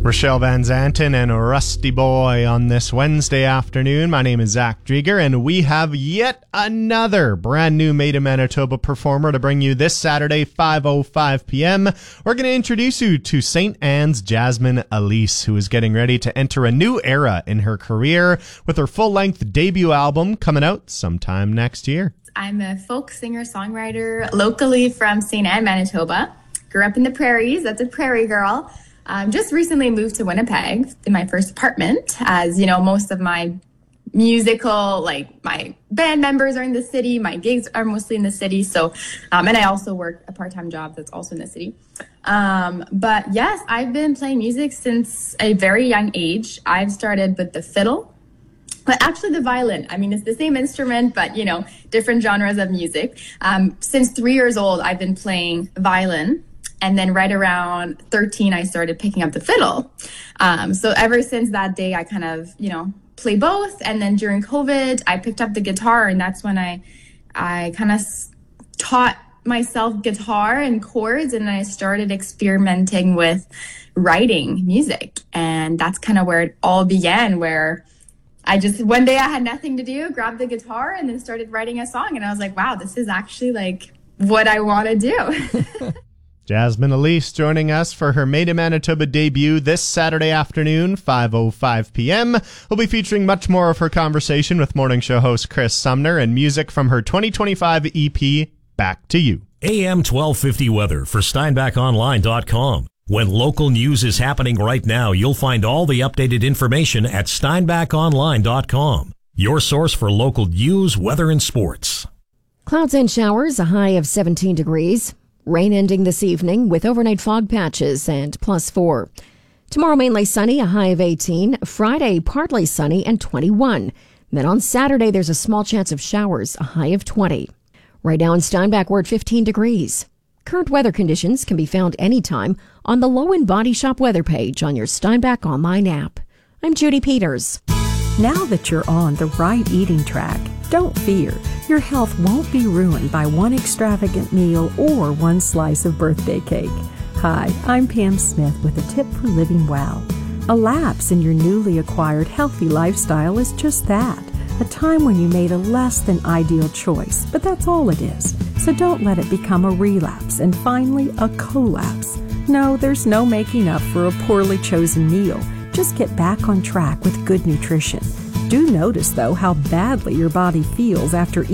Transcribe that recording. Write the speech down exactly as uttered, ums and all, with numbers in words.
Rochelle Van Zanten and Rusty Boy on this Wednesday afternoon. My name is Zach Drieger, and we have yet another brand new Made in Manitoba performer to bring you this Saturday, five oh five p.m. We're going to introduce you to Saint Anne's Jasmine Elise, who is getting ready to enter a new era in her career with her full-length debut album coming out sometime next year. I'm a folk singer-songwriter locally from Saint Anne, Manitoba. Grew up in the prairies. That's a prairie girl. Um, just recently moved to Winnipeg in my first apartment, as you know, most of my musical, like my band members are in the city. My gigs are mostly in the city. So, um, and I also work a part-time job that's also in the city. Um, but yes, I've been playing music since a very young age. I've started with the fiddle, but actually the violin. I mean, it's the same instrument, but you know, different genres of music. Um, since three years old, I've been playing violin. And then right around thirteen, I started picking up the fiddle. Um, so ever since that day, I kind of, you know, play both. And then during COVID, I picked up the guitar, and that's when I, I kind of taught myself guitar and chords, and I started experimenting with writing music. And that's kind of where it all began, where I just, one day I had nothing to do, grabbed the guitar and then started writing a song. And I was like, wow, this is actually like what I want to do. Jasmine Elise joining us for her Made in Manitoba debut this Saturday afternoon, five oh five p.m. We'll be featuring much more of her conversation with morning show host Chris Sumner and music from her twenty twenty-five E P, Back to You. A M twelve fifty weather for Steinbach Online dot com. When local news is happening right now, you'll find all the updated information at Steinbach Online dot com. Your source for local news, weather, and sports. Clouds and showers, a high of seventeen degrees. Rain ending this evening with overnight fog patches and plus four. Tomorrow mainly sunny, a high of eighteen. Friday partly sunny and twenty-one. Then on Saturday there's a small chance of showers, a high of twenty. Right now in Steinbach we're at fifteen degrees. Current weather conditions can be found anytime on the Low End Body Shop weather page on your Steinbach Online app. I'm Judy Peters. Now that you're on the right eating track, don't fear. Your health won't be ruined by one extravagant meal or one slice of birthday cake. Hi, I'm Pam Smith with a tip for living well. A lapse in your newly acquired healthy lifestyle is just that, a time when you made a less than ideal choice, but that's all it is. So don't let it become a relapse and finally a collapse. No, there's no making up for a poorly chosen meal. Just get back on track with good nutrition. Do notice, though, how badly your body feels after